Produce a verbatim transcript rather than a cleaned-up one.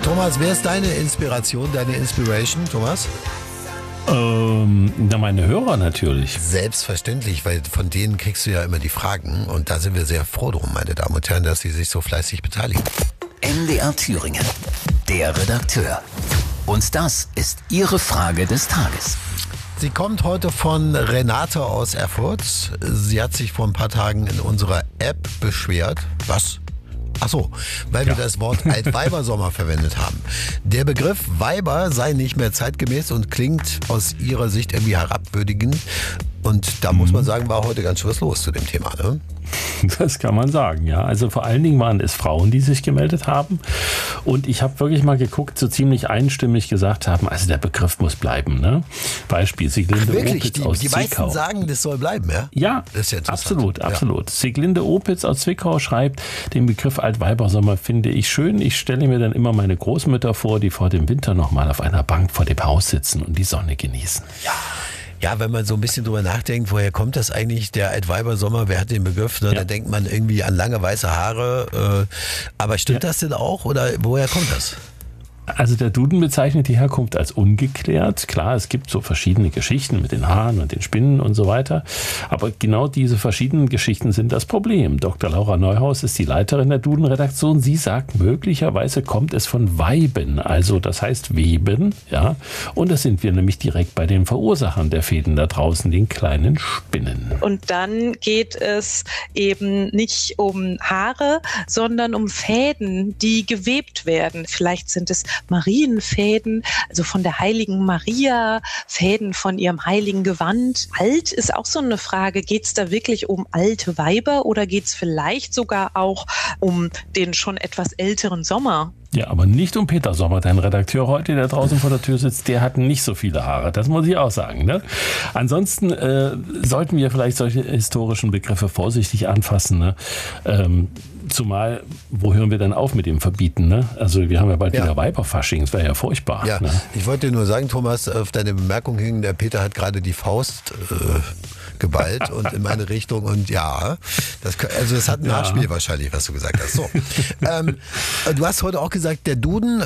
Thomas, wer ist deine Inspiration, deine Inspiration, Thomas? Ähm, na, meine Hörer natürlich. Selbstverständlich, weil von denen kriegst du ja immer die Fragen und da sind wir sehr froh drum, meine Damen und Herren, dass sie sich so fleißig beteiligen. N D R Thüringen, der Redakteur. Und das ist Ihre Frage des Tages. Sie kommt heute von Renate aus Erfurt. Sie hat sich vor ein paar Tagen in unserer App beschwert. Was? Ach so, weil ja. wir das Wort Altweibersommer verwendet haben. Der Begriff Weiber sei nicht mehr zeitgemäß und klingt aus ihrer Sicht irgendwie herabwürdigend. Und da mhm. muss man sagen, war heute ganz schön was los zu dem Thema, ne? Das kann man sagen, ja. Also vor allen Dingen waren es Frauen, die sich gemeldet haben. Und ich habe wirklich mal geguckt, so ziemlich einstimmig gesagt haben, also der Begriff muss bleiben, ne? Beispiel Sieglinde Ach, wirklich? Opitz Die, aus die Zwickau. meisten sagen, das soll bleiben, ja? Ja, das ist ja absolut, absolut. Ja. Sieglinde Opitz aus Zwickau schreibt, den Begriff Altweibersommer finde ich schön. Ich stelle mir dann immer meine Großmütter vor, die vor dem Winter noch mal auf einer Bank vor dem Haus sitzen und die Sonne genießen. Ja. Ja, wenn man so ein bisschen drüber nachdenkt, woher kommt das eigentlich, der Altweibersommer, wer hat den Begriff, ne? Ja. Da denkt man irgendwie an lange weiße Haare. Äh, aber stimmt ja. das denn auch oder woher kommt das? Also der Duden bezeichnet die Herkunft als ungeklärt. Klar, es gibt so verschiedene Geschichten mit den Haaren und den Spinnen und so weiter. Aber genau diese verschiedenen Geschichten sind das Problem. Doktor Laura Neuhaus ist die Leiterin der Duden-Redaktion. Sie sagt, möglicherweise kommt es von Weiben, also das heißt Weben. Ja. Und da sind wir nämlich direkt bei den Verursachern der Fäden da draußen, den kleinen Spinnen. Und dann geht es eben nicht um Haare, sondern um Fäden, die gewebt werden. Vielleicht sind es Marienfäden, also von der heiligen Maria, Fäden von ihrem heiligen Gewand. Alt ist auch so eine Frage, geht es da wirklich um alte Weiber oder geht es vielleicht sogar auch um den schon etwas älteren Sommer? Ja, aber nicht um Peter Sommer, dein Redakteur heute, der draußen vor der Tür sitzt, der hat nicht so viele Haare, das muss ich auch sagen. Ne? Ansonsten äh, sollten wir vielleicht solche historischen Begriffe vorsichtig anfassen. Ne? Ähm, zumal, wo hören wir denn auf mit dem Verbieten? Ne? Also wir haben ja bald ja. wieder Weiberfasching, das wäre ja furchtbar. Ja, ne? Ich wollte dir nur sagen, Thomas, auf deine Bemerkung hin, der Peter hat gerade die Faust äh, geballt und in meine Richtung und ja, das, also das hat ein ja. Nachspiel wahrscheinlich, was du gesagt hast. So, ähm, du hast heute auch gesagt, der Duden